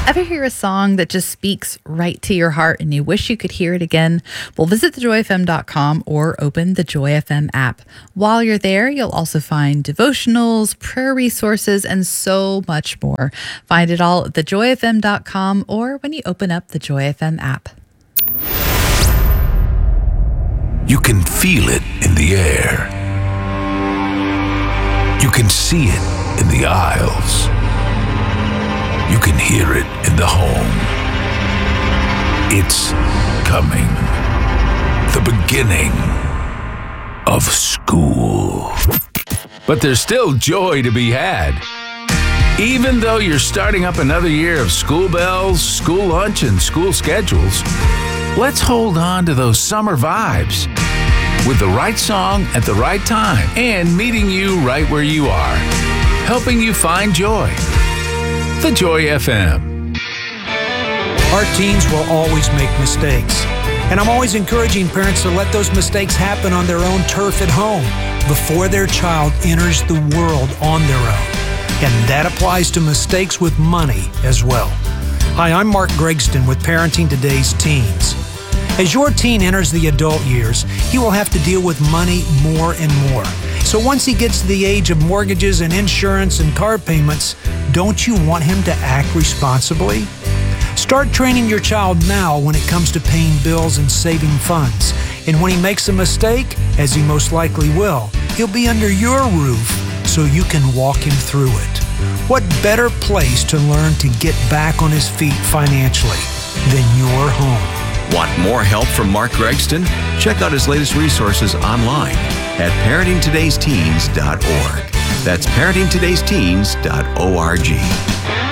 Ever hear a song that just speaks right to your heart and you wish you could hear it again? Well, visit thejoyfm.com or open the Joy FM app. While you're there, you'll also find devotionals, prayer resources, and so much more. Find it all at thejoyfm.com or when you open up the Joy FM app. You can feel it in the air. You can see it in the aisles. You can hear it in the home. It's coming. The beginning of school. But there's still joy to be had. Even though you're starting up another year of school bells, school lunch, and school schedules, let's hold on to those summer vibes with the right song at the right time and meeting you right where you are, helping you find joy. The Joy FM. Our teens will always make mistakes. And I'm always encouraging parents to let those mistakes happen on their own turf at home before their child enters the world on their own. And that applies to mistakes with money as well. Hi, I'm Mark Gregston with Parenting Today's Teens. As your teen enters the adult years, he will have to deal with money more and more. So once he gets to the age of mortgages and insurance and car payments, don't you want him to act responsibly? Start training your child now when it comes to paying bills and saving funds. And when he makes a mistake, as he most likely will, he'll be under your roof so you can walk him through it. What better place to learn to get back on his feet financially than your home? Want more help from Mark Gregston? Check out his latest resources online at parentingtodaysteens.org. That's parentingtodaysteens.org.